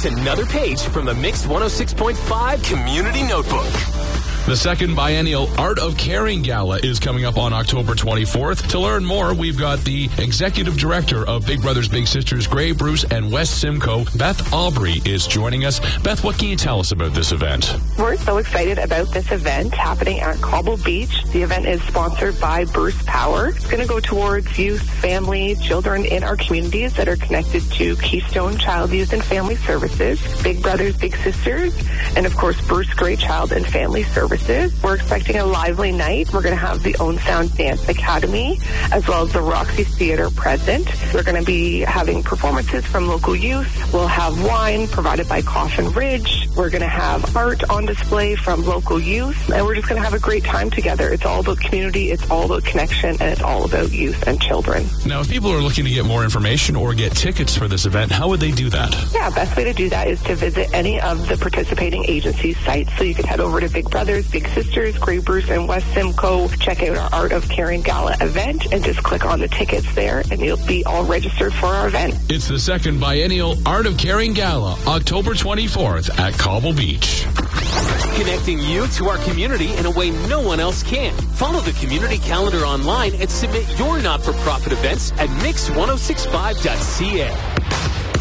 It's another page from the Mix 106.5 Community Notebook. The second biennial Art of Caring Gala is coming up on October 24th. To learn more, we've got the Executive Director of Big Brothers Big Sisters, Grey Bruce and West Simcoe, Beth Aubrey, is joining us. Beth, what can you tell us about this event? We're so excited about this event happening at Cobble Beach. The event is sponsored by Bruce Power. It's going to go towards youth, family, children in our communities that are connected to Keystone Child, Youth and Family Services, Big Brothers Big Sisters, and of course Bruce Grey Child and Family Services. We're expecting a lively night. We're going to have the Own Sound Dance Academy as well as the Roxy Theater present. We're going to be having performances from local youth. We'll have wine provided by Coffin Ridge. We're going to have art on display from local youth, and we're just going to have a great time together. It's all about community, it's all about connection, and it's all about youth and children. Now, if people are looking to get more information or get tickets for this event, how would they do that? Yeah, best way to do that is to visit any of the participating agencies' sites. So you can head over to Big Brothers Big Sisters, Grey Bruce, and West Simcoe. Check out our Art of Caring Gala event and just click on the tickets there, and you'll be all registered for our event. It's the second biennial Art of Caring Gala, October 24th at Cobble Beach. Connecting you to our community in a way no one else can. Follow the community calendar online and submit your not-for-profit events at mix1065.ca.